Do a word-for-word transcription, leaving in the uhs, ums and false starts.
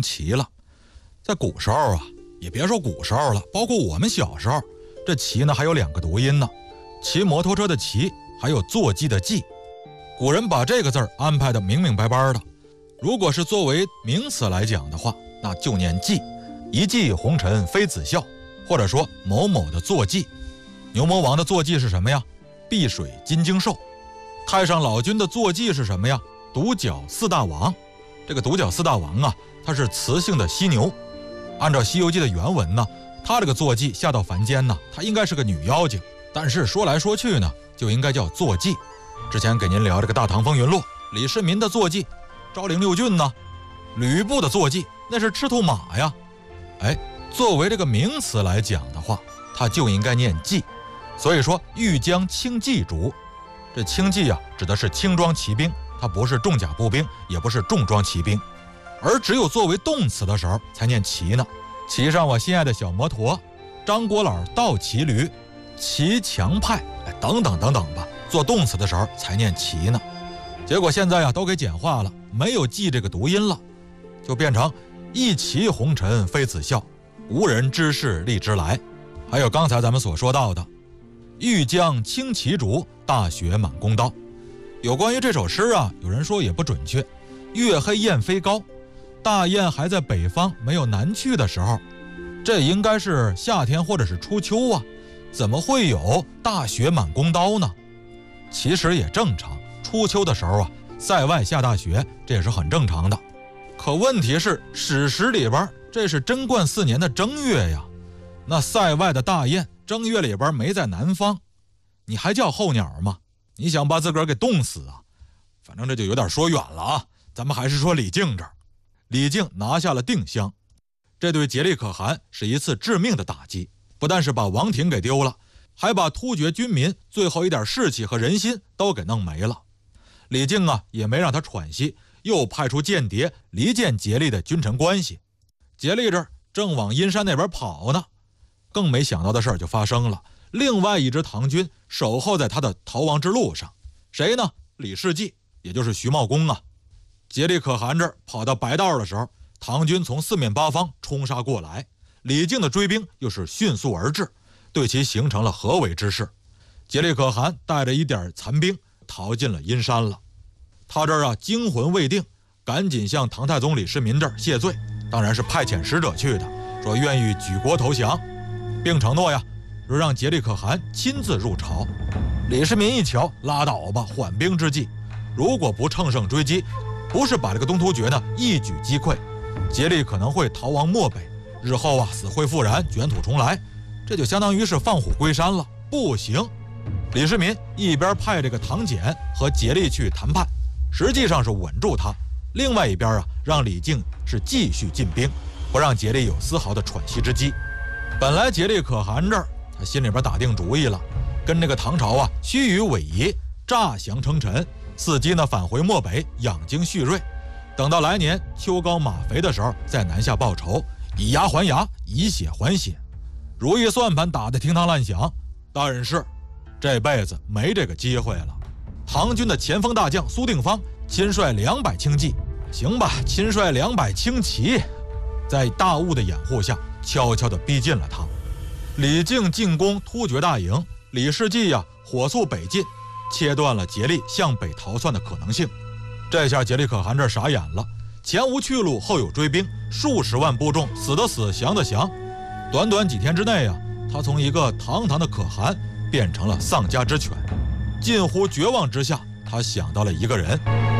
骑了。在古时候啊，也别说古时候了，包括我们小时候，这骑呢还有两个读音呢，骑摩托车的骑，还有坐骑的骑。古人把这个字儿安排的明明白白的。如果是作为名词来讲的话，那就念骑，一骑红尘妃子笑，或者说某某的坐骑。牛魔王的坐骑是什么呀？碧水金睛兽。太上老君的坐骑是什么呀？独角四大王。这个独角四大王啊，它是雌性的犀牛。按照《西游记》的原文呢，他这个坐骑下到凡间呢，他应该是个女妖精，但是说来说去呢，就应该叫坐骑。之前给您聊这个《大唐风云录》，李世民的坐骑昭陵六骏呢，吕布的坐骑那是赤兔马呀。哎，作为这个名词来讲的话，它就应该念骑。所以说欲将轻骑逐，这轻骑啊指的是轻装骑兵，它不是重甲步兵，也不是重装骑兵，而只有作为动词的时候才念骑呢。骑上我心爱的小摩托，张果老倒骑驴，骑墙派，哎，等等等等吧，做动词的时候才念骑呢。结果现在啊都给简化了，没有骑这个读音了，就变成一骑红尘妃子笑，无人知是荔枝来。还有刚才咱们所说到的欲将轻骑逐，大雪满弓刀。有关于这首诗啊，有人说也不准确，月黑雁飞高，大雁还在北方没有南去的时候，这应该是夏天或者是初秋啊，怎么会有大雪满弓刀呢？其实也正常，初秋的时候啊，塞外下大雪，这也是很正常的。可问题是史实里边这是贞观四年的正月呀，那塞外的大雁正月里边没在南方，你还叫候鸟吗？你想把自个儿给冻死啊？反正这就有点说远了啊，咱们还是说李靖这儿。李靖拿下了定襄，这对竭力可汗是一次致命的打击，不但是把王庭给丢了，还把突厥军民最后一点士气和人心都给弄没了。李靖啊也没让他喘息，又派出间谍离间竭力的君臣关系。竭力这儿正往阴山那边跑呢，更没想到的事儿就发生了，另外一支唐军守候在他的逃亡之路上。谁呢？李世绩，也就是徐茂公啊。竭力可汗这儿跑到白道的时候，唐军从四面八方冲杀过来，李靖的追兵又是迅速而至，对其形成了合围之势。竭力可汗带着一点残兵逃进了阴山了。他这儿啊惊魂未定，赶紧向唐太宗李世民这儿谢罪，当然是派遣使者去的，说愿意举国投降，并承诺呀说让竭力可汗亲自入朝。李世民一瞧，拉倒吧，缓兵之计，如果不乘胜追击，不是把这个东突厥呢一举击溃，竭力可能会逃亡漠北，日后啊死灰复燃，卷土重来，这就相当于是放虎归山了，不行。李世民一边派这个唐俭和竭力去谈判，实际上是稳住他，另外一边啊让李靖是继续进兵，不让竭力有丝毫的喘息之机。本来竭力可汗这儿他心里边打定主意了，跟这个唐朝啊虚与委蛇，诈降称臣，伺机呢返回漠北养精蓄锐，等到来年秋高马肥的时候再南下报仇，以牙还牙，以血还血。如意算盘打得听堂乱响，但是这辈子没这个机会了。唐军的前锋大将苏定方亲率两百轻骑，行吧，亲率两百轻骑，在大雾的掩护下悄悄地逼近了他。李靖进攻突厥大营，李世绩呀火速北进，切断了竭力向北逃窜的可能性。这下竭力可汗这傻眼了，前无去路，后有追兵，数十万部众，死的死，降的降。短短几天之内啊，他从一个堂堂的可汗变成了丧家之犬。近乎绝望之下，他想到了一个人。